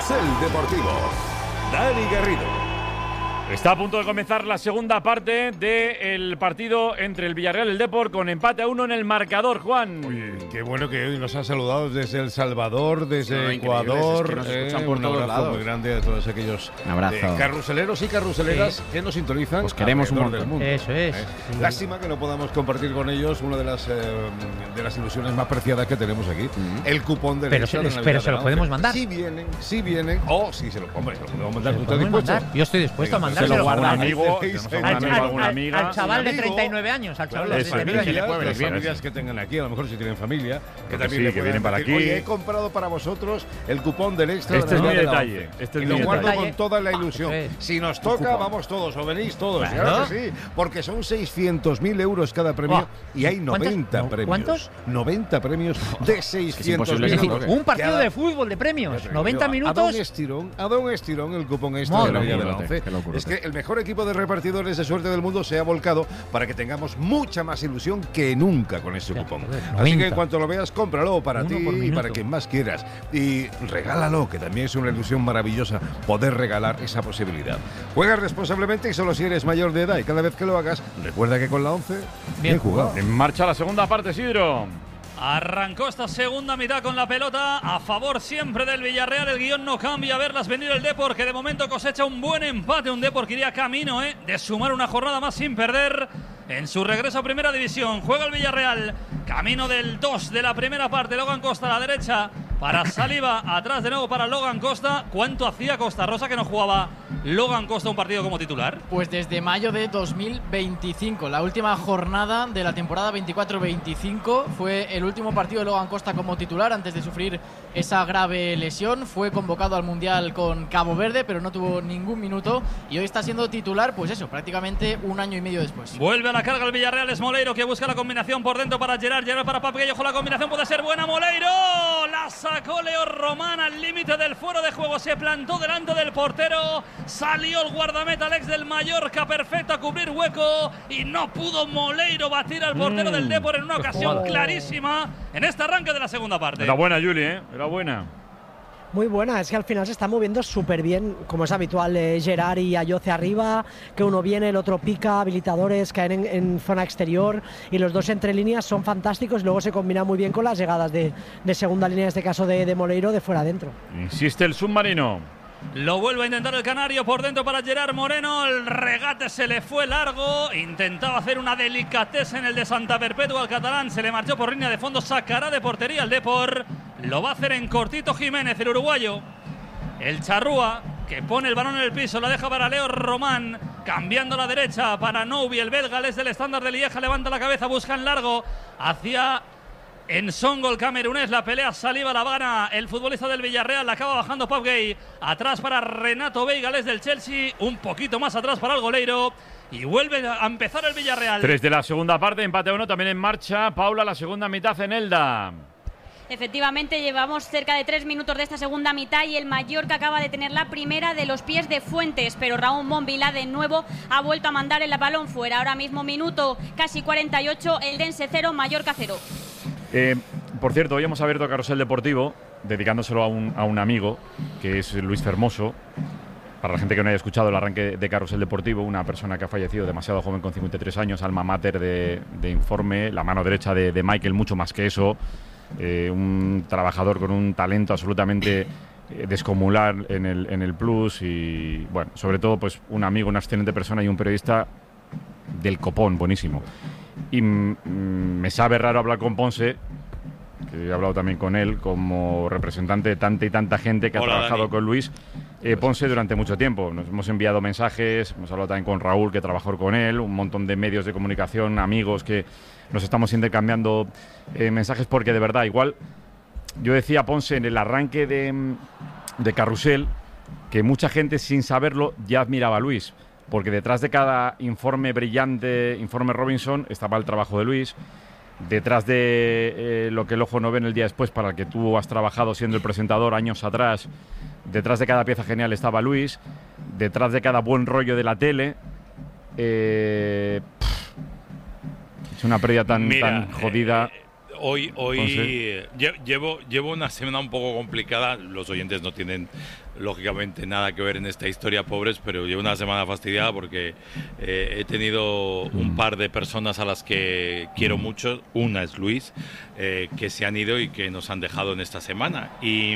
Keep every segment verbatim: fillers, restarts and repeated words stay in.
Carrusel Deportivo. Dani Garrido. Está a punto de comenzar la segunda parte del partido entre el Villarreal y el Depor, con empate a uno en el marcador, Juan. Uy, qué bueno que hoy nos han saludado desde El Salvador, desde no, Ecuador. Es que nos escuchan eh, por un todos abrazo lados. muy grande a todos aquellos eh, carruseleros y carruseleras sí. que nos sintonizan. Pues queremos un montón. Del mundo. Eso es. Eh. Sí. Lástima que no podamos compartir con ellos una de las eh, de las ilusiones más preciadas que tenemos aquí, mm. el cupón de Pero, se, pero se lo podemos mandar. Si vienen, si vienen, o oh, si se lo, hombre, se lo podemos mandar. ¿Tú estás dispuesto? Mandar. Yo estoy dispuesto Venga, a mandárselo. Se lo guarda a amigo. Al, al, al, al chaval de treinta y nueve años, al chaval de treinta y nueve años. Las familias que tengan aquí, a lo mejor si tienen familia, que también sí, que vienen para decir, aquí. Oye, he comprado para vosotros el cupón del extra. Este de es mi de detalle. Este es y mi lo guardo detalle. con toda la ilusión. Ah, si nos toca, vamos todos, o venís todos. Claro. Claro que sí, porque son seiscientos mil euros cada premio oh. y hay noventa ¿Cuántos? premios. ¿Cuántos? noventa premios de seiscientos mil Es decir, euros. un partido Cada... de fútbol de premios, noventa A minutos. un estirón, a un estirón el cupón extra Madre de la Liga de la locura, once. qué locura. Es que el mejor equipo de repartidores de suerte del mundo se ha volcado para que tengamos mucha más ilusión que nunca con ese Ya, cupón. joder, Así noventa. que en cuanto lo veas, cómpralo para Uno ti por y minuto. para quien más quieras. Y regálalo, que también es una ilusión maravillosa poder regalar esa posibilidad. Juega responsablemente y solo si eres mayor de edad. Y cada vez que lo hagas, recuerda que con la once, bien jugado. En marcha la segunda parte, Sidro. Arrancó esta segunda mitad con la pelota a favor siempre del Villarreal. El guión no cambia. A verlas venir el Depor, que de momento cosecha un buen empate. Un Depor que iría camino eh, de sumar una jornada más sin perder en su regreso a Primera División. Juega el Villarreal, camino del dos de la primera parte. Logan Costa a la derecha para Saliba, atrás de nuevo para Logan Costa. ¿Cuánto hacía Costa Rosa que no jugaba Logan Costa un partido como titular? Pues desde mayo de dos mil veinticinco, la última jornada de la temporada veinticuatro veinticinco, fue el último partido de Logan Costa como titular antes de sufrir esa grave lesión. Fue convocado al Mundial con Cabo Verde, pero no tuvo ningún minuto y hoy está siendo titular, pues eso, prácticamente un año y medio después. Vuelve a la carga el Villarreal, es Moleiro que busca la combinación por dentro para Gerard, Gerard para Pape Gueye. La combinación puede ser buena, Moleiro la sacó Leo Román al límite del fuero de juego, se plantó delante del portero, salió el guardameta Alex del Mallorca perfecto a cubrir hueco y no pudo Moleiro batir al portero mm, del Depor en una ocasión jugada clarísima en este arranque de la segunda parte. Era buena, Juli, ¿eh? Era buena. Muy buena, es que al final se está moviendo súper bien, como es habitual, eh, Gerard y Ayoce arriba, que uno viene, el otro pica, habilitadores, caen en, en zona exterior y los dos entre líneas son fantásticos y luego se combina muy bien con las llegadas de, de segunda línea, en este caso de, de Moleiro, de fuera adentro. Insiste el submarino. Lo vuelve a intentar el canario por dentro para Gerard Moreno. El regate se le fue largo. Intentaba hacer una delicatez en el de Santa Perpetua al catalán. Se le marchó por línea de fondo. Sacará de portería el Depor. Lo va a hacer en cortito Jiménez, el uruguayo. El charrúa que pone el balón en el piso. La deja para Leo Román. Cambiando a la derecha para Noubi. El belga, el del estándar de Lieja. Levanta la cabeza, busca en largo hacia Ensongo, el camerunés. La pelea Saliba, la gana el futbolista del Villarreal. La acaba bajando Pau Gay. Atrás para Renato Veiga, el del Chelsea. Un poquito más atrás para el goleiro. Y vuelve a empezar el Villarreal. Tres de la segunda parte, empate a uno también en marcha. Paula, la segunda mitad en Elda. Efectivamente, llevamos cerca de tres minutos de esta segunda mitad y el Mallorca acaba de tener la primera de los pies de Fuentes, pero Raúl Monvila de nuevo ha vuelto a mandar el balón fuera. Ahora mismo minuto casi cuarenta y ocho, el Dense cero, Mallorca cero. Eh, por cierto, hoy hemos abierto Carrusel Deportivo dedicándoselo a un, a un amigo que es Luis Fermoso. Para la gente que no haya escuchado el arranque de Carrusel Deportivo, una persona que ha fallecido demasiado joven con cincuenta y tres años, alma mater de, de Informe, la mano derecha de, de Michael, mucho más que eso. Eh, un trabajador con un talento absolutamente eh, descomunal en el, en el Plus y, bueno, sobre todo, pues un amigo, una excelente persona y un periodista del copón, buenísimo. Y mm, me sabe raro hablar con Ponce, que he hablado también con él, como representante de tanta y tanta gente que Hola, ha trabajado Dani. con Luis eh, Ponce durante mucho tiempo. Nos hemos enviado mensajes, hemos hablado también con Raúl, que trabajó con él, un montón de medios de comunicación, amigos que nos estamos intercambiando eh, mensajes, porque de verdad, igual, yo decía a Ponce en el arranque de, de Carrusel que mucha gente sin saberlo ya admiraba a Luis, porque detrás de cada informe brillante, informe Robinson, estaba el trabajo de Luis. Detrás de eh, lo que el ojo no ve en el día después, para el que tú has trabajado siendo el presentador años atrás, detrás de cada pieza genial estaba Luis, detrás de cada buen rollo de la tele. Eh, es una pérdida tan, Mira, tan jodida. Eh, hoy, hoy llevo, llevo una semana un poco complicada. Los oyentes no tienen, lógicamente, nada que ver en esta historia, pobres, pero llevo una semana fastidiada porque eh, he tenido un par de personas a las que quiero mucho. Una es Luis, eh, que se han ido y que nos han dejado en esta semana. Y,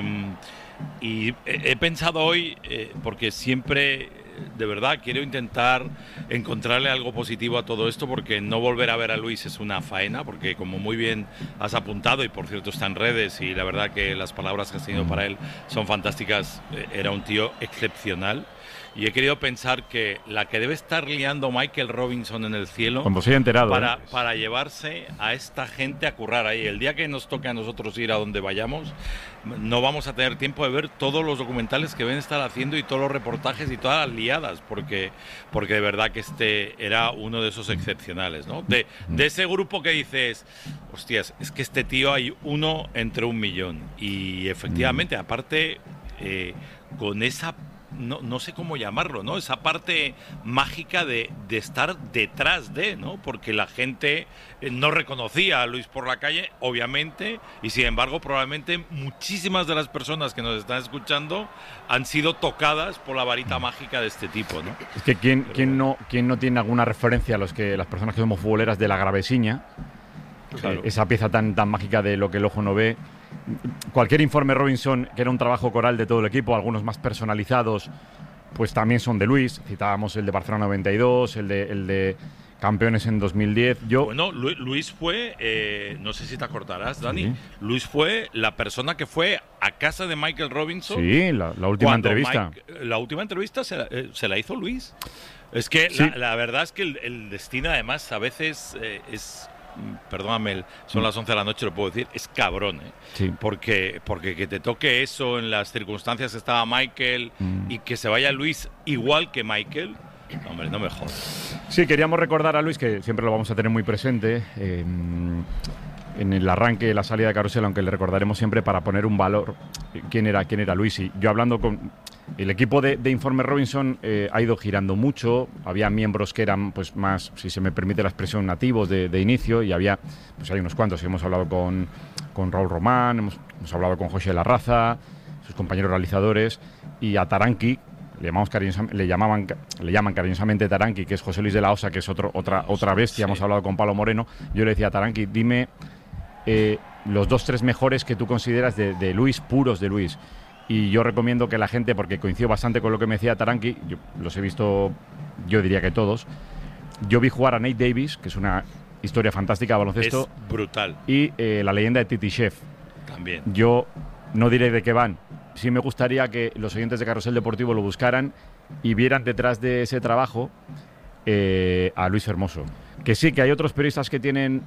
y he, he pensado hoy, eh, porque siempre... de verdad quiero intentar encontrarle algo positivo a todo esto, porque no volver a ver a Luis es una faena, porque como muy bien has apuntado, y por cierto está en redes, y la verdad que las palabras que has tenido para él son fantásticas, era un tío excepcional. Y he querido pensar que la que debe estar liando Michael Robinson en el cielo, cuando se haya enterado, para, ¿eh? para llevarse a esta gente a currar ahí. El día que nos toque a nosotros ir a donde vayamos, no vamos a tener tiempo de ver todos los documentales que ven estar haciendo y todos los reportajes y todas las liadas, porque, porque de verdad que este era uno de esos excepcionales, ¿no? De, de ese grupo que dices, hostias, es que este tío hay uno entre un millón. Y efectivamente, aparte, eh, con esa... No, no sé cómo llamarlo, ¿no? Esa parte mágica de, de estar detrás de, ¿no? Porque la gente no reconocía a Luis por la calle, obviamente, y sin embargo probablemente muchísimas de las personas que nos están escuchando han sido tocadas por la varita mágica de este tipo, ¿no? Es que ¿quién, ¿quién, no, quién no tiene alguna referencia a los que las personas que somos futboleras de la Gravesiña? Claro. Eh, esa pieza tan, tan mágica de lo que el ojo no ve. Cualquier informe Robinson, que era un trabajo coral de todo el equipo, algunos más personalizados, pues también son de Luis. Citábamos el de Barcelona noventa y dos, el de, el de campeones en dos mil diez. Yo... Bueno, Luis fue, eh, no sé si te acordarás, Dani, sí. Luis fue la persona que fue a casa de Michael Robinson. Sí, la, la última entrevista. Mike, la última entrevista se la, eh, se la hizo Luis. Es que sí. la, la verdad es que el, el destino, además, a veces eh, es... Perdóname, son las once de la noche, lo puedo decir, es cabrón, ¿eh? Sí. Porque, porque que te toque eso en las circunstancias que estaba Michael mm. y que se vaya Luis igual que Michael, no, hombre, no me jodas. Sí, queríamos recordar a Luis, que siempre lo vamos a tener muy presente, eh, en el arranque de la salida de Carrusel, aunque le recordaremos siempre para poner un valor quién era, quién era Luis. Y yo hablando con el equipo de, de Informe Robinson, eh, ha ido girando mucho. Había miembros que eran, pues, más, si se me permite la expresión, nativos de, de inicio, y había, pues hay unos cuantos. Hemos hablado con, con Raúl Román, hemos, hemos hablado con José Larraza, sus compañeros realizadores, y a Taranqui, le, llamamos le, llamaban, le llaman cariñosamente Taranqui, que es José Luis de la Osa, que es otro, otra, otra bestia. Sí. Hemos hablado con Pablo Moreno. Yo le decía a Taranqui, dime eh, los dos, tres mejores que tú consideras de, de Luis, puros de Luis. Y yo recomiendo que la gente, porque coincido bastante con lo que me decía Taranqui, yo los he visto, yo diría que todos. Yo vi jugar a Nate Davis, que es una historia fantástica de baloncesto. Es brutal. Y eh, la leyenda de Titi Chef. También. Yo no diré de qué van. Sí me gustaría que los oyentes de Carrusel Deportivo lo buscaran y vieran detrás de ese trabajo eh, a Luis Fermoso. Que sí, que hay otros periodistas que tienen,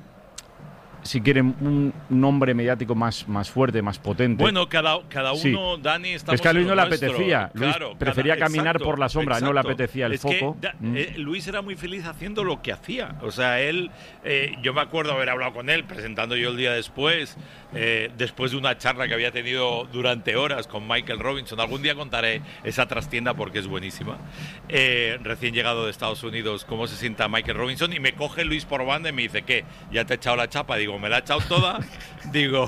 si quieren, un nombre mediático más, más fuerte, más potente. Bueno, cada, cada uno, sí. Dani, estamos es que a Luis no le nuestro. apetecía. Claro, Luis prefería cada, caminar exacto, por la sombra, exacto. no le apetecía el es foco. Que, da, mm. eh, Luis era muy feliz haciendo lo que hacía. O sea, él, eh, yo me acuerdo haber hablado con él, presentando yo el día después, eh, después de una charla que había tenido durante horas con Michael Robinson. Algún día contaré esa trastienda porque es buenísima. Eh, recién llegado de Estados Unidos, cómo se sienta Michael Robinson, y me coge Luis por banda y me dice, ¿qué? ¿Ya te he echado la chapa? Digo, me la he echado toda. Digo,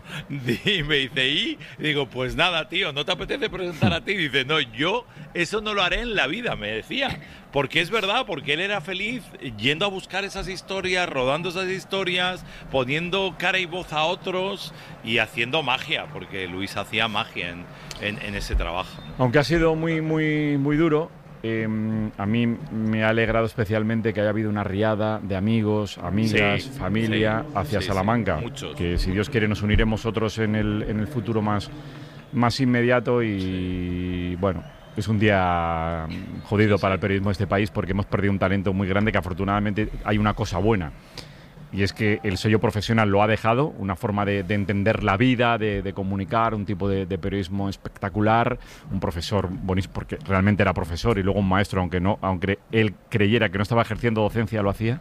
y me dice, ¿y? Digo, pues nada, tío, ¿no te apetece presentar a ti? Dice, no, yo eso no lo haré en la vida, me decía. Porque es verdad, porque él era feliz yendo a buscar esas historias, rodando esas historias, poniendo cara y voz a otros y haciendo magia, porque Luis hacía magia en, en, en ese trabajo, ¿no? Aunque ha sido muy, muy, muy duro. Eh, a mí me ha alegrado especialmente que haya habido una riada de amigos, amigas, sí, familia sí, hacia sí, Salamanca, sí, que si Dios quiere nos uniremos otros en el, en el futuro más, más inmediato y sí. Bueno, es un día jodido sí, para sí. el periodismo de este país porque hemos perdido un talento muy grande, que afortunadamente hay una cosa buena. Y es que el sello profesional lo ha dejado, una forma de, de entender la vida, de, de comunicar, un tipo de, de periodismo espectacular, un profesor buenísimo, porque realmente era profesor, y luego un maestro, aunque no, aunque él creyera que no estaba ejerciendo docencia, lo hacía.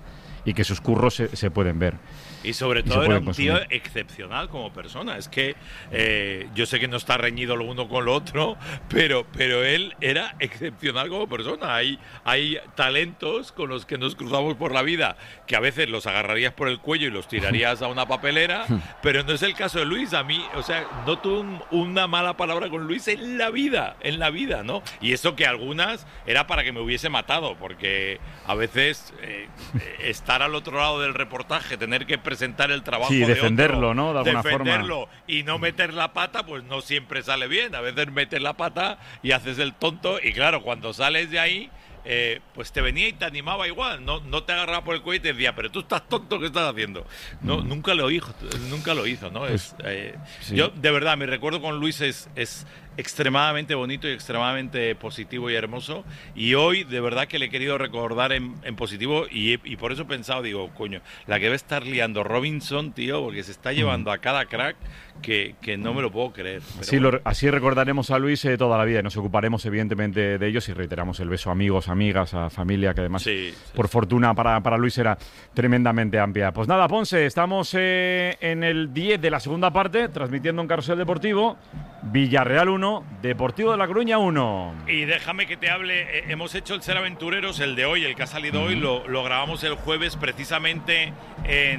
y que sus curros se, se pueden ver. Y sobre todo era un tío excepcional como persona. Es que eh, yo sé que no está reñido lo uno con lo otro, pero, pero él era excepcional como persona. Hay, hay talentos con los que nos cruzamos por la vida que a veces los agarrarías por el cuello y los tirarías a una papelera, pero no es el caso de Luis. A mí, o sea, no tuve un, una mala palabra con Luis en la vida, en la vida, ¿no? Y eso que algunas era para que me hubiese matado, porque a veces eh, estar al otro lado del reportaje, tener que presentar el trabajo sí, de defenderlo, otro, ¿no? De alguna defenderlo forma. Y no meter la pata, pues no siempre sale bien. A veces metes la pata y haces el tonto, y claro, cuando sales de ahí, eh, pues te venía y te animaba igual. No, no te agarraba por el cuello y te decía, pero tú estás tonto, ¿qué estás haciendo? No, mm. nunca lo hizo, nunca lo hizo, ¿no? Pues, es, eh, sí. Yo, de verdad, mi recuerdo con Luis es, es extremadamente bonito y extremadamente positivo y hermoso, y hoy de verdad que le he querido recordar en, en positivo, y, y por eso he pensado, digo, coño, la que va a estar liando Robinson, tío, porque se está llevando a cada crack que, que no me lo puedo creer. Sí, bueno. lo, así recordaremos a Luis eh, toda la vida, y nos ocuparemos evidentemente de ellos, y reiteramos el beso a amigos, amigas, a familia, que además sí, sí, por sí. fortuna para, para Luis era tremendamente amplia. Pues nada, Ponce, estamos eh, en el diez de la segunda parte, transmitiendo en Carrusel Deportivo. Villarreal uno, Deportivo de La Coruña uno. Y déjame que te hable, eh, hemos hecho el Ser Aventureros, el de hoy, el que ha salido mm. hoy, lo, lo grabamos el jueves precisamente en,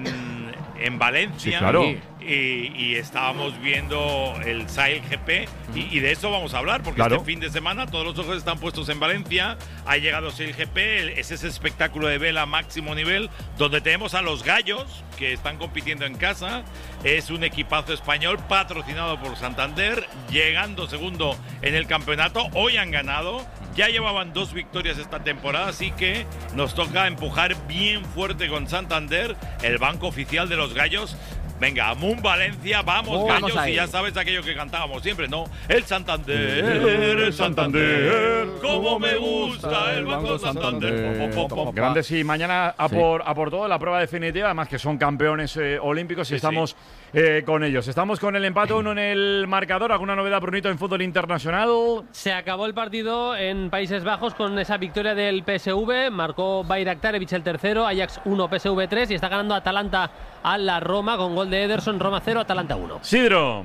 en Valencia. Sí, claro. Y, y, y estábamos viendo el Sahel G P, mm. y, y de eso vamos a hablar, porque claro. este fin de semana todos los ojos están puestos en Valencia. Ha llegado Sahel G P, es ese espectáculo de vela máximo nivel, donde tenemos a los gallos, que están compitiendo en casa. Es un equipazo español patrocinado por Santander, llegando segundo en el campeonato. Hoy han ganado, ya llevaban dos victorias esta temporada, así que nos toca empujar bien fuerte con Santander, el banco oficial de los gallos. Venga, Amun Valencia, vamos, oh, gallos, vamos y ya sabes aquello que cantábamos siempre, ¿no? El Santander, el Santander, cómo me gusta el Banco Santander. Pop, pop, pop, Grandes, y mañana a, sí. por, a por todo, la prueba definitiva, además que son campeones eh, olímpicos, y sí, estamos sí. Eh, con ellos. Estamos con el empate uno en el marcador. ¿Alguna novedad, Brunito, en fútbol internacional? Se acabó el partido en Países Bajos con esa victoria del P S V. Marcó Bayraktarevic el tercero, Ajax uno, P S V tres, y está ganando Atalanta a la Roma con gol de Ederson. Roma cero, Atalanta uno. Sidro.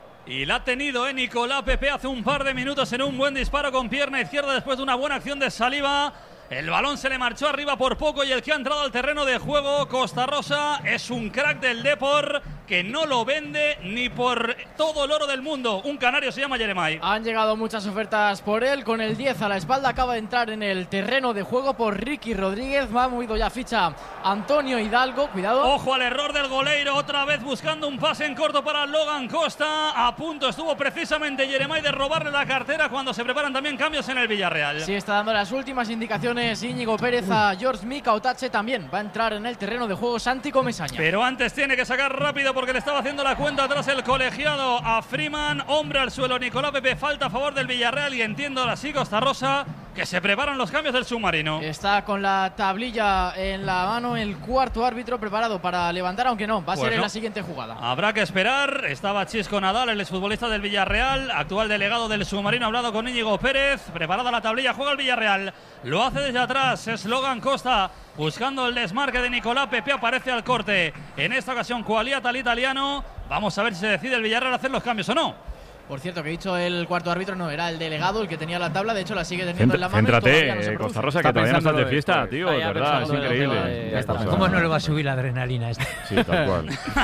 Y la ha tenido eh, Nicolás Pepe hace un par de minutos en un buen disparo con pierna izquierda después de una buena acción de Saliba. El balón se le marchó arriba por poco, y el que ha entrado al terreno de juego, Costa Rosa, es un crack del Depor que no lo vende ni por todo el oro del mundo. Un canario, se llama Jeremai. Han llegado muchas ofertas por él. Con el diez a la espalda acaba de entrar en el terreno de juego por Ricky Rodríguez. Va movido ya ficha Antonio Hidalgo. Cuidado. Ojo al error del goleiro, otra vez buscando un pase en corto para Logan Costa. A punto estuvo precisamente Jeremai de robarle la cartera cuando se preparan también cambios en el Villarreal. Sí, está dando las últimas indicaciones Íñigo Pérez a George Mika Otache. También va a entrar en el terreno de juego Santi Comesaña. Pero antes tiene que sacar rápido porque le estaba haciendo la cuenta atrás el colegiado a Freeman. Hombre al suelo, Nicolás Pepe, falta a favor del Villarreal, y entiendo ahora sí, Costa Rosa, que se preparan los cambios del submarino. Está con la tablilla en la mano el cuarto árbitro, preparado para levantar, aunque no, va a pues ser no. en la siguiente jugada. Habrá que esperar. Estaba Chisco Nadal, el exfutbolista del Villarreal, actual delegado del submarino, hablado con Íñigo Pérez. Preparada la tablilla, juega el Villarreal. Lo hace desde atrás, es Logan Costa buscando el desmarque de Nicolás Pepe, aparece al corte. En esta ocasión, Qualiata al italiano. Vamos a ver si se decide el Villarreal hacer los cambios o no. Por cierto, que he dicho el cuarto árbitro, no, era el delegado el que tenía la tabla, de hecho la sigue teniendo Centr- en la mano. Céntrate, no eh, Costa Rosa, que todavía no estás de fiesta, tío, de verdad, es increíble. De, de ¿Cómo no le va a subir la adrenalina esta? Sí, tal cual.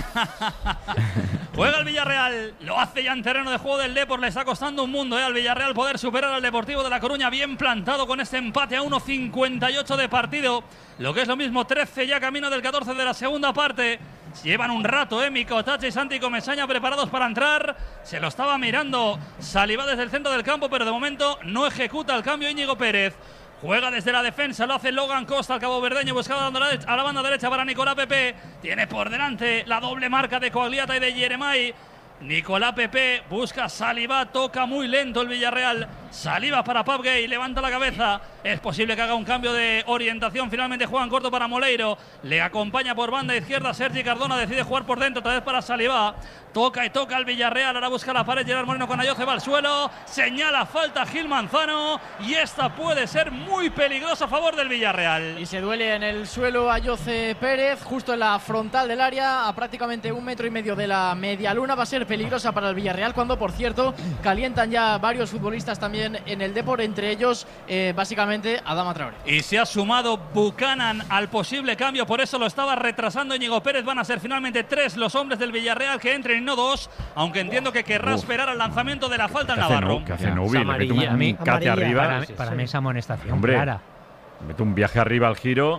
Juega el Villarreal, lo hace ya en terreno de juego del Depor, le está costando un mundo eh, al Villarreal poder superar al Deportivo de La Coruña, bien plantado con este empate a uno cincuenta y ocho de partido, lo que es lo mismo, trece ya camino del catorce de la segunda parte. Llevan un rato, eh, Mika Otache y Santi Comesaña preparados para entrar. Se lo estaba mirando Saliba desde el centro del campo, pero de momento no ejecuta el cambio Íñigo Pérez. Juega desde la defensa, lo hace Logan Costa, al caboverdeño, buscando a la banda derecha para Nicolás Pepe. Tiene por delante la doble marca de Quagliata y de Jeremai. Nicolás Pepe busca Saliba, toca muy lento el Villarreal. Saliba para Pape Gay, levanta la cabeza. Es posible que haga un cambio de orientación. Finalmente juegan corto para Moleiro. Le acompaña por banda izquierda Sergi Cardona. Decide jugar por dentro, otra vez para Saliba. Toca y toca el Villarreal. Ahora busca la pared. Gerard Moreno con Ayoce va al suelo. Señala falta Gil Manzano. Y esta puede ser muy peligrosa a favor del Villarreal. Y se duele en el suelo Ayoce Pérez, justo en la frontal del área, a prácticamente un metro y medio de la media luna. Va a ser peligrosa para el Villarreal, cuando, por cierto, calientan ya varios futbolistas también en el Depor, entre ellos, eh, básicamente, Adama Traoré. Y se ha sumado Buchanan al posible cambio, por eso lo estaba retrasando Íñigo Pérez. Van a ser finalmente tres los hombres del Villarreal que entren, y no dos, aunque entiendo que querrá Uf. esperar al lanzamiento de la falta en Navarro. ¿Qué hace Nubi? Le mete un, a mí, un cate arriba. Para, sí, para sí. mí es amonestación. Hombre, clara. Mete un viaje arriba al giro.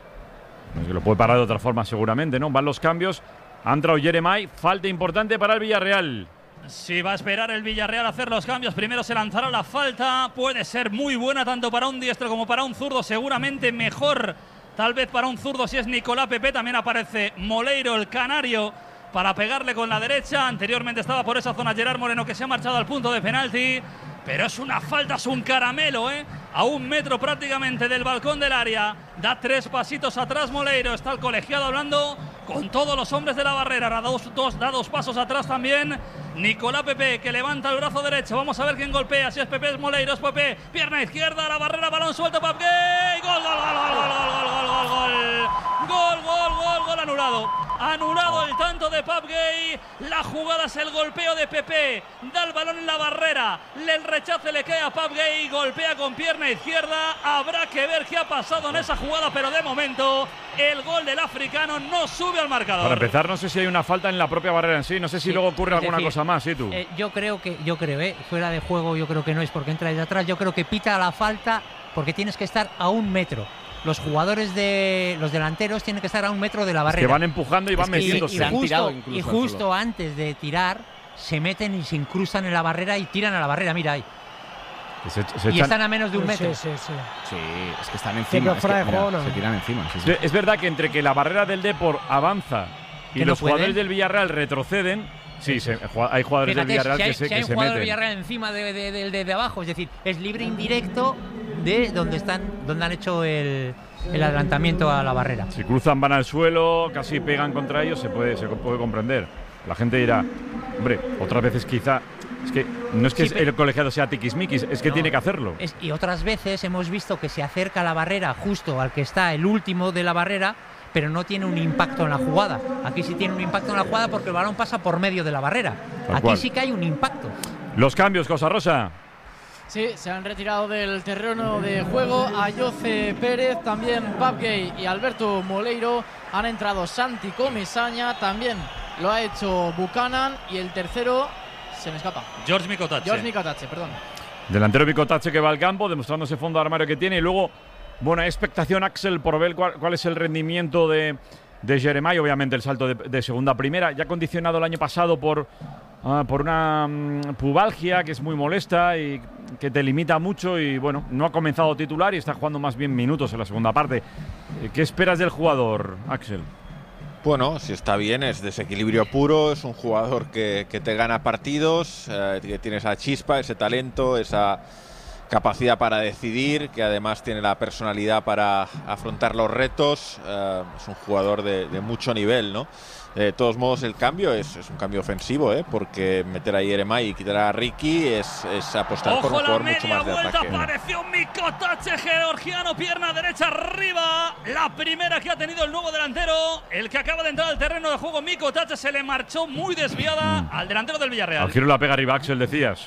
No sé, lo puede parar de otra forma seguramente, ¿no? Van los cambios. Ha entrado Jeremai. Falta importante para el Villarreal. Si va a esperar el Villarreal a hacer los cambios, primero se lanzará la falta. Puede ser muy buena tanto para un diestro como para un zurdo. Seguramente mejor, tal vez para un zurdo, si es Nicolás Pepe. También aparece Moleiro, el canario, para pegarle con la derecha. Anteriormente estaba por esa zona Gerard Moreno, que se ha marchado al punto de penalti. Pero es una falta, es un caramelo, ¿eh? A un metro prácticamente del balcón del área. Da tres pasitos atrás Moleiro. Está el colegiado hablando con todos los hombres de la barrera. Da dos, dos, da dos pasos atrás también Nicolás Pepe, que levanta el brazo derecho. Vamos a ver quién golpea. Si es Pepe, es Moleiro, es Pepe. Pierna izquierda, la barrera, balón suelto, Pape Gay. Gol, gol, gol, gol, gol, gol, gol, gol, gol. Gol, gol, gol, gol anulado. Anulado el tanto de Pape Gay. La jugada es el golpeo de Pepe. Da el balón en la barrera. El rechace le cae a Pape Gay. Golpea con pierna izquierda. Habrá que ver qué ha pasado en esa jugada, pero de momento el gol del africano no sube al marcador. Para empezar, no sé si hay una falta en la propia barrera en sí. No sé si sí, luego ocurre alguna decir, cosa más, ¿sí tú? Eh, yo creo que, yo creo, eh, fuera de juego, yo creo que no es porque entra desde atrás. Yo creo que pita la falta porque tienes que estar a un metro. Los jugadores de los delanteros tienen que estar a un metro de la barrera. Es que van empujando y van es metiéndose. Y, y justo, y justo antes de tirar, se meten y se incrustan en la barrera y tiran a la barrera. Mira ahí. Se, se y están a menos de un metro. Sí, sí, sí. Sí, es que están encima. Es que, mira, se tiran encima. Sí, sí. Es verdad que entre que la barrera del Depor avanza y los no jugadores del Villarreal retroceden. Sí, se, hay jugadores Fíjate, del Villarreal si hay, que se, si hay que un se jugador meten. del Villarreal encima de, de, de, de, de abajo, es decir, es libre indirecto de donde están, donde han hecho el, el adelantamiento a la barrera. Si cruzan, van al suelo, casi pegan contra ellos, se puede, se puede comprender. La gente dirá, hombre, otras veces quizá. Es que no es que sí, el colegiado sea tiquismiquis, es que no, tiene que hacerlo. Es, y otras veces hemos visto que se acerca a la barrera justo al que está el último de la barrera, pero no tiene un impacto en la jugada. Aquí sí tiene un impacto en la jugada porque el balón pasa por medio de la barrera. Tal Aquí cual. Sí que hay un impacto. Los cambios, Cosa Rosa. Sí, se han retirado del terreno de juego Ayoce Pérez, también Pape Gay y Alberto Moleiro. Han entrado Santi Comesaña, también lo ha hecho Buchanan, y el tercero se me escapa. George Micotache. George Micotache, perdón. Delantero Micotache que va al campo, demostrando ese fondo de armario que tiene. Y luego, buena expectación, Axel, por ver cuál, cuál es el rendimiento de, de Jeremai. Obviamente el salto de, de segunda a primera, ya condicionado el año pasado por, uh, por una um, pubalgia que es muy molesta y que te limita mucho. Y bueno, no ha comenzado titular y está jugando más bien minutos en la segunda parte. ¿Qué esperas del jugador, Axel? Bueno, si está bien, es desequilibrio puro, es un jugador que, que te gana partidos, eh, que tiene esa chispa, ese talento, esa capacidad para decidir, que además tiene la personalidad para afrontar los retos. Eh, es un jugador de, de mucho nivel, ¿no? De todos modos, el cambio es, es un cambio ofensivo, ¿eh? Porque meter a Jeremai y quitar a Ricky es, es apostar Ojo, por un jugador mucho más de vuelta, ataque. Apareció Micotache georgiano, pierna derecha arriba. La primera que ha tenido el nuevo delantero, el que acaba de entrar al terreno de juego. Micotache se le marchó muy desviada mm. al delantero del Villarreal. Al giro la pega arriba, Axel, decías.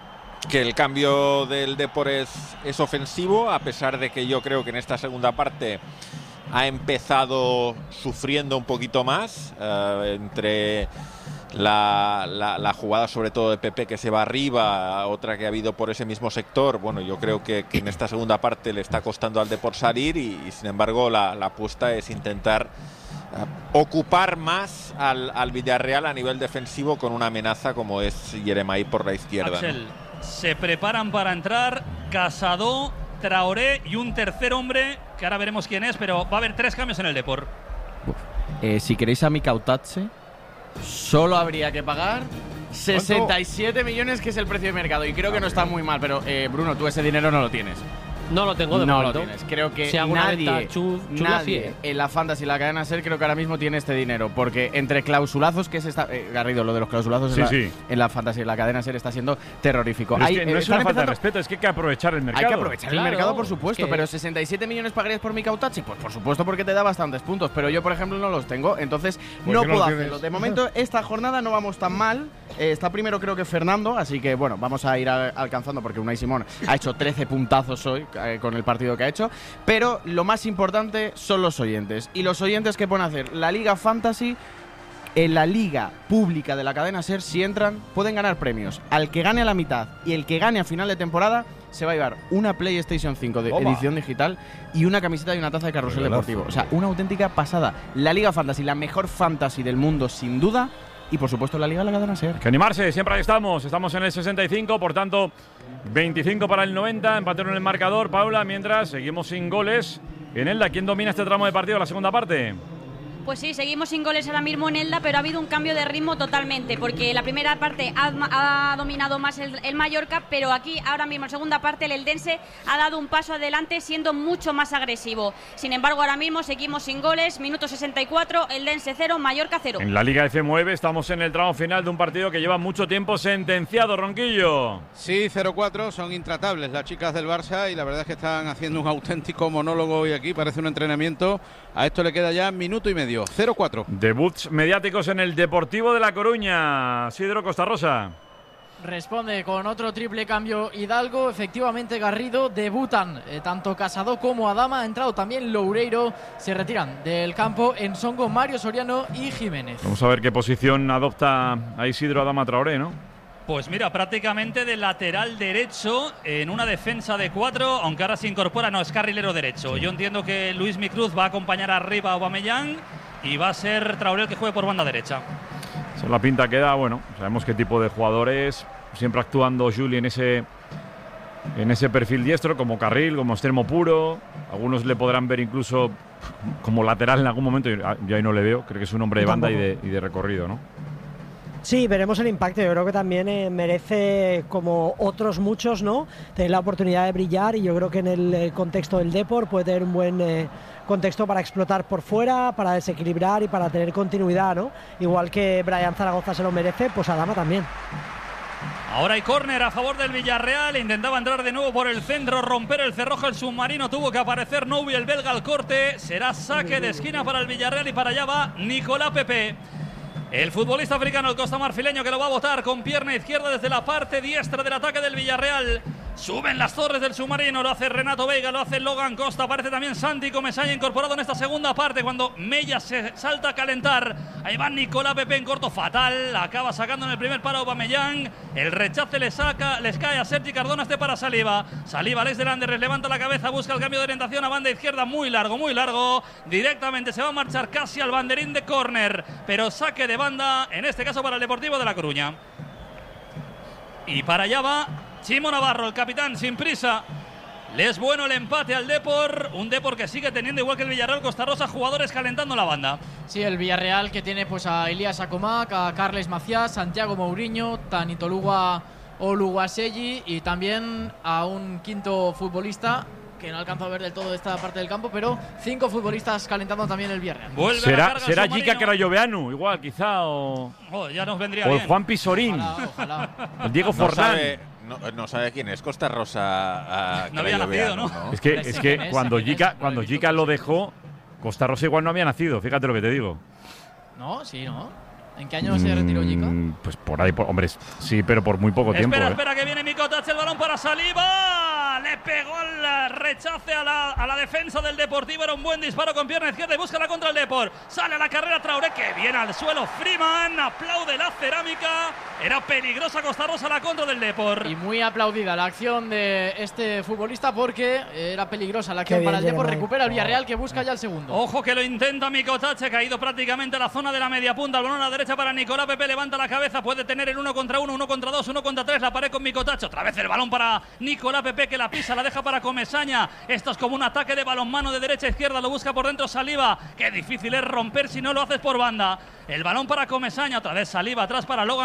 Que el cambio del Depor es, es ofensivo, a pesar de que yo creo que en esta segunda parte ha empezado sufriendo un poquito más, eh, entre la, la, la jugada sobre todo de Pepe que se va arriba, otra que ha habido por ese mismo sector. Bueno, yo creo que, que en esta segunda parte le está costando al Depor salir y, y sin embargo la, la apuesta es intentar uh, ocupar más al, al Villarreal a nivel defensivo con una amenaza como es Jeremai por la izquierda. Axel, ¿no? Se preparan para entrar Casado, Traoré y un tercer hombre que ahora veremos quién es, pero va a haber tres cambios en el Depor. Eh, si queréis a Micotache, solo habría que pagar sesenta y siete millones, que es el precio de mercado. Y creo que no está muy mal, pero eh, Bruno, tú ese dinero no lo tienes. No lo tengo de no momento. lo tienes. Creo que si nadie, chuz, nadie en la Fantasy y la cadena SER creo que ahora mismo tiene este dinero. Porque entre clausulazos, que es esta. Eh, Garrido, lo de los clausulazos sí, en, la, sí. en la Fantasy y la cadena SER está siendo terrorífico. Pero hay, es que no eh, es una falta de respeto, es que hay que aprovechar el mercado. Hay que aprovechar claro, el mercado, por supuesto. es que Pero sesenta y siete millones pagarías por mi Kautachi. Pues por supuesto, porque te da bastantes puntos. Pero yo, por ejemplo, no los tengo. Entonces, ¿Por no qué no puedo los hacerlo. tienes? De momento, esta jornada no vamos tan mal. Eh, está primero, creo que Fernando. Así que, bueno, vamos a ir a, alcanzando. Porque Unai Simón ha hecho trece puntazos hoy eh, con el partido que ha hecho. Pero lo más importante son los oyentes. Y los oyentes que pueden hacer la Liga Fantasy. En la liga pública de la cadena SER, si entran, pueden ganar premios. Al que gane a la mitad y el que gane a final de temporada se va a llevar una PlayStation cinco de Toma. edición digital y una camiseta y una taza de Carrusel Regalazo. Deportivo. O sea, una auténtica pasada. La Liga Fantasy, la mejor fantasy del mundo, sin duda. Y por supuesto, la Liga de la cadena SER. Que animarse, siempre ahí estamos. Estamos en el sesenta y cinco, por tanto, veinticinco para el noventa. Empataron en el marcador, Paula, mientras seguimos sin goles. En Elda, ¿quién domina este tramo de partido, la segunda parte? Pues sí, seguimos sin goles ahora mismo en Elda, pero ha habido un cambio de ritmo totalmente, porque la primera parte ha, ha dominado más el, el Mallorca, pero aquí ahora mismo en segunda parte el Eldense ha dado un paso adelante siendo mucho más agresivo. Sin embargo, ahora mismo seguimos sin goles, minuto sesenta y cuatro, Eldense cero, Mallorca cero. En la Liga F nueve estamos en el tramo final de un partido que lleva mucho tiempo sentenciado, Ronquillo. Sí, cero cuatro, son intratables las chicas del Barça y la verdad es que están haciendo un auténtico monólogo hoy aquí, parece un entrenamiento. A esto le queda ya minuto y medio. cero cuatro. Debuts mediáticos en el Deportivo de La Coruña. Sidro Costarrosa. Responde con otro triple cambio Hidalgo. Efectivamente, Garrido, debutan eh, tanto Casado como Adama. Ha entrado también Loureiro. Se retiran del campo en Songo, Mario Soriano y Jiménez. Vamos a ver qué posición adopta a Isidro Adama Traoré, ¿no? Pues mira, prácticamente de lateral derecho en una defensa de cuatro, aunque ahora se incorpora, no, es carrilero derecho. Yo entiendo que Luis Micruz va a acompañar arriba a Aubameyang y va a ser Traoré el que juegue por banda derecha. Esa es la pinta que da, bueno, sabemos qué tipo de jugadores, siempre actuando Juli en ese, en ese perfil diestro, como carril, como extremo puro. Algunos le podrán ver incluso como lateral en algún momento, yo ahí no le veo, creo que es un hombre de banda y de, y de recorrido, ¿no? Sí, veremos el impacto. Yo creo que también eh, merece, como otros muchos, ¿no?, tener la oportunidad de brillar, y yo creo que en el eh, contexto del Depor puede tener un buen eh, contexto para explotar por fuera, para desequilibrar y para tener continuidad, ¿no? Igual que Brian Zaragoza se lo merece, pues Adama también. Ahora hay córner a favor del Villarreal. Intentaba entrar de nuevo por el centro, romper el cerrojo el submarino. Tuvo que aparecer Noubi, el belga, al corte. Será saque de esquina para el Villarreal y para allá va Nicolás Pepe. El futbolista africano, el costamarfileño, que lo va a botar con pierna izquierda desde la parte diestra del ataque del Villarreal. Suben las torres del submarino, lo hace Renato Veiga, lo hace Logan Costa, aparece también Santi Comesaña incorporado en esta segunda parte cuando Mella se salta a calentar. Ahí va Nicolás Pepe en corto, fatal, acaba sacando en el primer paro Aubameyang. El rechace le saca, les cae a Sergi Cardona, este para Saliba. Saliba, Alex de Landerres, levanta la cabeza, busca el cambio de orientación a banda izquierda, muy largo, muy largo. Directamente se va a marchar casi al banderín de córner, pero saque de banda, en este caso para el Deportivo de La Coruña. Y para allá va Chimo Navarro, el capitán, sin prisa. Le es bueno el empate al Depor, un Depor que sigue teniendo, igual que el Villarreal Costarrosa, jugadores calentando la banda. Sí, el Villarreal que tiene pues a Elías Acomac, a Carles Macías, Santiago Mourinho, Tanitoluga Oluwaseyi y también a un quinto futbolista que no alcanzo a ver del todo esta parte del campo, pero cinco futbolistas calentando también el Villarreal. Vuelve será será Jica Crayoveanu, igual quizá, o, oh, ya nos vendría o el bien. Juan Pisorín, ojalá, ojalá. el Diego no Forlán. Sabe, no, no sabe quién es Costa Rosa. No había nacido, ¿no? ¿no? Es que, es que cuando Jica cuando Jica lo dejó, Costa Rosa igual no había nacido, fíjate lo que te digo. No, sí, ¿no? ¿En qué año mm, se retiró Jica? Pues por ahí, por, hombre, sí, pero por muy poco espera, tiempo. Espera, ¿eh? espera, que viene Mikotac, el balón para Saliba. Le pegó el rechace a la, a la defensa del Deportivo. Era un buen disparo con pierna izquierda y busca la contra el Depor. Sale a la carrera Traoré, que viene al suelo. Freeman aplaude la cerámica. Era peligrosa Costa Rosa la contra del Depor. Y muy aplaudida la acción de este futbolista porque era peligrosa la acción bien, para el Depor. Recupera el Villarreal, que busca ya el segundo. Ojo que lo intenta Mikotac, ha caído prácticamente a la zona de la media punta. El balón a la derecha para Nicolás Pepe, levanta la cabeza, puede tener el uno contra uno, uno contra dos, uno contra tres, la pared con Mikotac. Otra vez el balón para Nicolás Pepe, que la pisa, la deja para Comesaña. Esto es como un ataque de balonmano de derecha a izquierda, lo busca por dentro Saliba. Qué difícil es romper si no lo haces por banda. El balón para Comesaña, otra vez Saliba atrás para Logan Costa.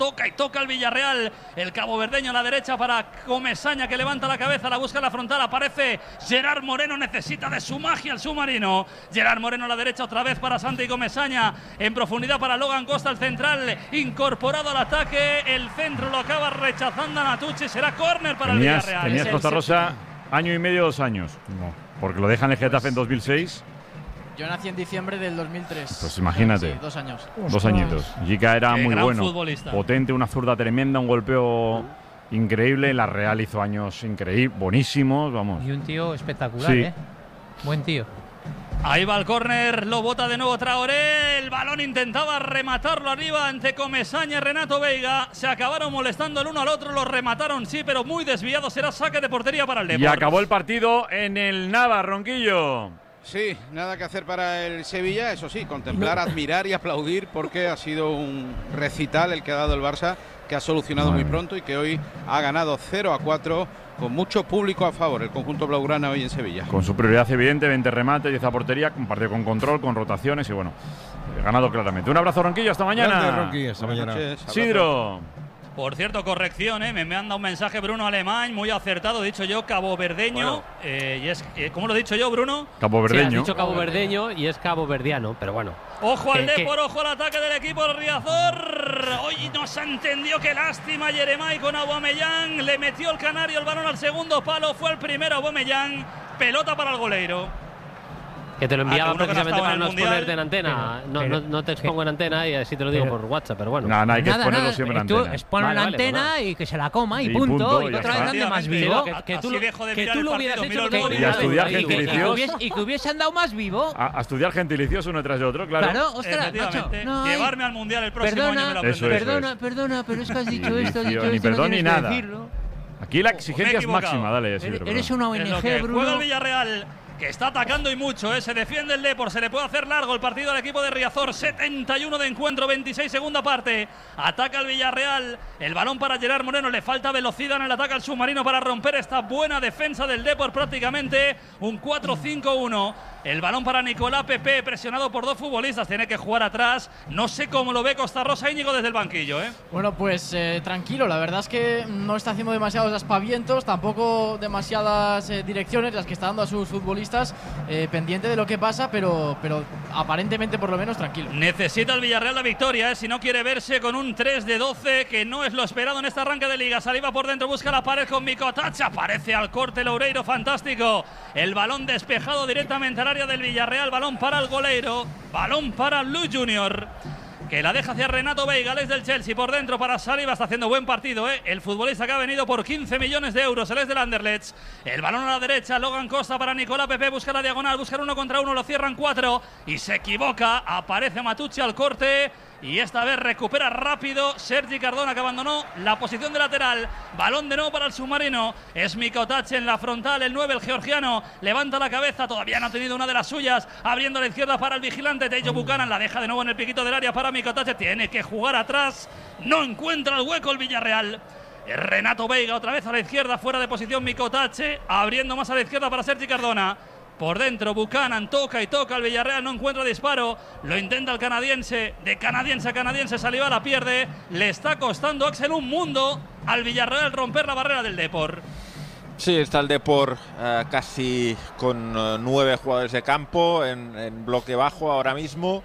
toca y toca el Villarreal. El caboverdeño a la derecha para Comesaña, que levanta la cabeza, la busca en la frontal. Aparece Gerard Moreno, necesita de su magia el submarino. Gerard Moreno a la derecha otra vez para Santi Comesaña. En profundidad para Logan Costa, el central incorporado al ataque. El centro lo acaba rechazando a Natucci. Será córner para tenías, el Villarreal. Tenías Costa Rosa año y medio, dos años. No, porque lo dejan en el Getafe en dos mil seis. Yo nací en diciembre del dos mil tres. Pues imagínate. Sí, dos años. Dos añitos. Gica era Qué muy gran bueno. futbolista. Potente, una zurda tremenda, un golpeo increíble. La Real hizo años increíbles, buenísimos, vamos. Y un tío espectacular, Sí. ¿eh? Buen tío. Ahí va el córner, lo bota de nuevo Traoré. El balón intentaba rematarlo arriba ante Comesaña y Renato Veiga. Se acabaron molestando el uno al otro, lo remataron sí, pero muy desviado. Será saque de portería para el Depor. Y acabó el partido en el Nava, Ronquillo. Sí, nada que hacer para el Sevilla, eso sí, contemplar, admirar y aplaudir, porque ha sido un recital el que ha dado el Barça, que ha solucionado muy pronto y que hoy ha ganado cero a cuatro con mucho público a favor, el conjunto blaugrana hoy en Sevilla. Con su prioridad evidente, veinte remates, diez a portería, compartido con control, con rotaciones y bueno, ganado claramente. Un abrazo, Ronquillo, hasta mañana. Grande, Ronqui, hasta mañana. Buenas noches, Sidro. Por cierto, corrección, ¿eh? me manda un mensaje Bruno Alemán, muy acertado, he dicho yo caboverdeño. Bueno. Eh, y es, eh, ¿Cómo lo he dicho yo, Bruno? Caboverdeño. Sí, has dicho caboverdeño y es caboverdiano, pero bueno. Ojo al Que- Depor, ojo al ataque del equipo Riazor. Hoy no se entendió, qué lástima Yeremay con Aubameyang. Le metió el canario el balón al segundo palo, fue el primero Aubameyang. Pelota para el goleiro. Que te lo Ah, enviaba que uno que no precisamente estaba para en no el Mundial. exponerte en antena. Pero- no, pero- no, no te expongo en antena y así te lo digo pero- por WhatsApp, pero bueno. Nada, nada, hay que Nada, exponerlo nada, siempre en tú antena. exponlo Vale, en vale, antena pues y que se la coma y, Y punto. punto, y y que ya otra vez está. ande más Efectivamente, vivo. que- que tú así lo- dejo de que mirar tú el lo partido, hubieras miro hecho el que- gol Y a estudiar Y que- y que gentilicios. hubiese- Y que hubiese andado más vivo. A, a estudiar gentilicios uno tras de otro, claro. Claro, ostras, macho. Efectivamente. No, ay, Llevarme al Mundial el próximo año me lo Perdona, Eso aprenderé. es, perdona, eso es. perdona, pero es que has dicho esto, has Ni dicho ni esto, no perdón ni tienes que nada. decirlo. Aquí la exigencia es equivocado. máxima, dale, Eres, Sidro. eres perdón. una Es lo O N que G, juega Bruno. el Villarreal, que está atacando y mucho, ¿eh? Se defiende el Depor, se le puede hacer largo el partido al equipo de Riazor. setenta y uno de encuentro, veintiséis segunda parte. Ataca el Villarreal, el balón para Gerard Moreno, le falta velocidad en el ataque al submarino para romper esta buena defensa del Depor, prácticamente un cuatro cinco uno. El balón para Nicolás Pepe, presionado por dos futbolistas, tiene que jugar atrás. No sé cómo lo ve Costa Rosa Íñigo desde el banquillo, ¿eh? Bueno, pues eh, tranquilo, la verdad es que no está haciendo demasiados aspavientos, tampoco demasiadas eh, direcciones las que está dando a sus futbolistas, eh, pendiente de lo que pasa, pero, pero aparentemente por lo menos tranquilo. Necesita el Villarreal la victoria, ¿eh? Si no quiere verse con un tres de doce, que no es lo esperado en este arranque de liga. Saliva por dentro, busca la pared con Mikotac, aparece al corte Loureiro, fantástico. El balón despejado directamente al área del Villarreal, balón para el goleiro, balón para Luis Junior, que la deja hacia Renato Veiga, es del Chelsea, por dentro para Saliba, está haciendo buen partido, ¿eh? El futbolista que ha venido por quince millones de euros, él es del Anderlecht. El balón a la derecha, Logan Costa para Nicolás Pepe, busca la diagonal, buscar uno contra uno, lo cierran cuatro y se equivoca, aparece Matucci al corte. Y esta vez recupera rápido Sergi Cardona, que abandonó la posición de lateral. Balón de nuevo para el submarino. Es Mikotac en la frontal, el nueve, el georgiano. Levanta la cabeza, todavía no ha tenido una de las suyas. Abriendo a la izquierda para el vigilante. Tejo Buchanan la deja de nuevo en el piquito del área para Mikotac. Tiene que jugar atrás. No encuentra el hueco el Villarreal. Renato Veiga otra vez a la izquierda, fuera de posición Mikotac. Abriendo más a la izquierda para Sergi Cardona. Por dentro Buchanan toca y toca el Villarreal, no encuentra disparo, lo intenta el canadiense, de canadiense a canadiense, Saliba la pierde, le está costando Axel un mundo al Villarreal romper la barrera del Depor. Sí, está el Depor eh, casi con eh, nueve jugadores de campo en, en bloque bajo ahora mismo.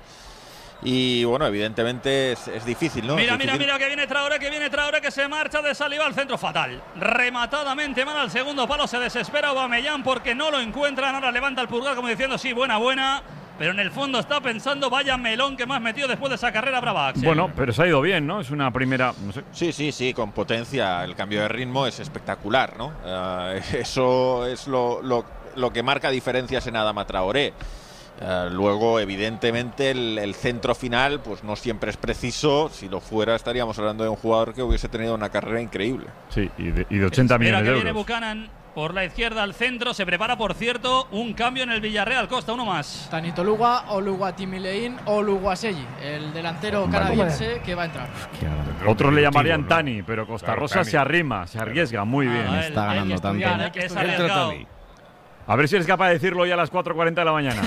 Y bueno, evidentemente es, es difícil, ¿no? Mira, es mira, difícil. mira que viene Traoré, que viene Traoré, que se marcha de Saliba al centro fatal. Rematadamente mal al segundo palo, se desespera Aubameyang porque no lo encuentran. Ahora levanta el pulgar como diciendo sí, buena, buena. Pero en el fondo está pensando, vaya melón que me has metido después de esa carrera brava, Axel. Bueno, pero se ha ido bien, ¿no? Es una primera, no sé. Sí, sí, sí, con potencia. El cambio de ritmo es espectacular, ¿no? Eh, eso es lo, lo, lo que marca diferencias en Adama Traoré. Uh, luego, evidentemente, el, el centro final pues no siempre es preciso. Si lo fuera, estaríamos hablando de un jugador que hubiese tenido una carrera increíble. Sí, y de, y de ochenta Espera millones que de viene euros. Buchanan por la izquierda al centro. Se prepara, por cierto, un cambio en el Villarreal. Costa, uno más. Tanito Luga, Oluwatimilein, Oluwaseyi, el delantero canadiense que va a entrar. Otros le llamarían ¿no? Tani, pero Costa Claro, Rosa Tani. se arrima, se arriesga muy Ah, bien. él- Está hay que ganando estudiar, tanto. hay que Es estudiar. Entra arriesgado. Tani. A ver si eres capaz de decirlo hoy a las cuatro cuarenta de la mañana.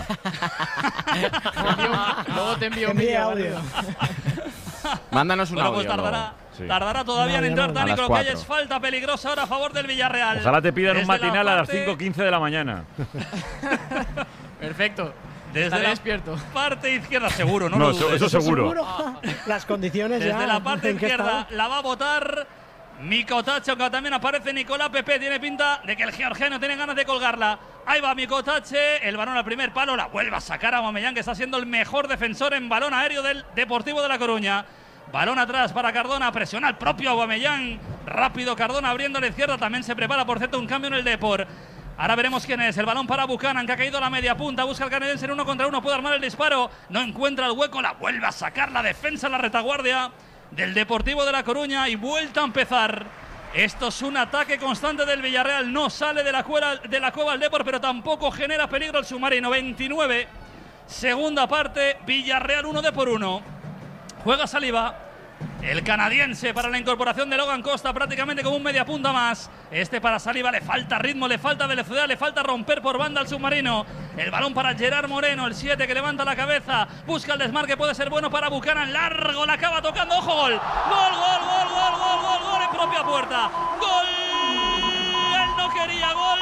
Te envío un- Luego te envío un Envíe vídeo. audio. Vale. Mándanos un Bueno, pues audio. tardará. luego. Sí. Tardará todavía No, en ya entrar no. Dani A las Crocalles. cuatro. Falta peligrosa ahora a favor del Villarreal. Ojalá te pidan un Desde la matinal a las parte- cinco quince de la mañana. Perfecto. Desde Estaré la despierto. parte izquierda, seguro, no, No, lo eso- dudes. eso seguro. Las condiciones ya. Desde la parte ¿en qué izquierda estado? la va a votar Mikotache, aunque también aparece Nicolás Pepe. Tiene pinta de que el georgiano tiene ganas de colgarla. Ahí va Mikotache, el balón al primer palo, la vuelve a sacar a Aubameyang, que está siendo el mejor defensor en balón aéreo del Deportivo de La Coruña. Balón atrás para Cardona, presiona al propio Aubameyang. Rápido Cardona abriendo a la izquierda, también se prepara por cierto un cambio en el Depor. Ahora veremos quién es. El balón para Buchanan, que ha caído a la media punta. Busca el canadiense en uno contra uno. Puede armar el disparo. No encuentra el hueco. La vuelve a sacar la defensa en la retaguardia del Deportivo de La Coruña. Y vuelta a empezar. Esto es un ataque constante del Villarreal. No sale de la, cueva, de la cueva el Depor, pero tampoco genera peligro el submarino. veintinueve. Segunda parte. Villarreal uno de por uno. Juega Saliba. El canadiense para la incorporación de Logan Costa, prácticamente como un media punta más. Este para Saliba, le falta ritmo, le falta velocidad, le falta romper por banda al submarino. El balón para Gerard Moreno, el siete que levanta la cabeza, busca el desmarque, puede ser bueno para Buchanan, largo, la acaba tocando, ojo, gol. Gol, gol, gol, gol, gol, gol, gol en propia puerta. Gol, él no quería, gol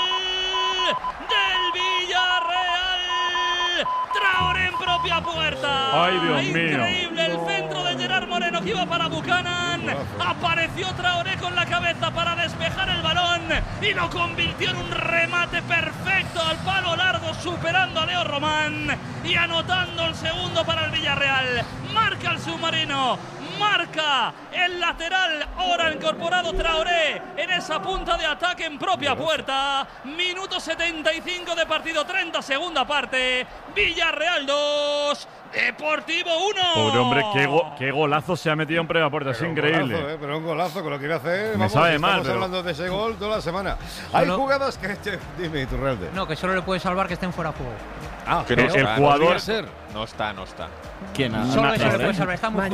del Villarreal. Traoré en propia puerta. Ay, Dios mío. Increíble el centro de Gerard Moreno que iba para Buchanan. Apareció Traoré con la cabeza para despejar el balón y lo convirtió en un remate perfecto al palo largo, superando a Leo Román y anotando el segundo para el Villarreal. Marca el submarino. Marca el lateral, ahora incorporado Traoré en esa punta de ataque en propia puerta. Minuto setenta y cinco de partido, treinta segunda parte. Villarreal dos, Deportivo uno. Pobre hombre, qué, go- qué golazo se ha metido en primera puerta, es Pero un increíble. golazo, ¿eh? Pero un golazo con lo que iba a hacer. Me vamos, sabe estamos mal, pero- hablando de ese gol toda la semana. Hay Solo- jugadas que. Dime, Iturralde. No, que solo le puede salvar que estén fuera de juego. Ah, Que no el- el está, jugador- podría ser. No está, no está. ¿Quién ha- Solo na- eso le Traoré? puede salvar. Está muy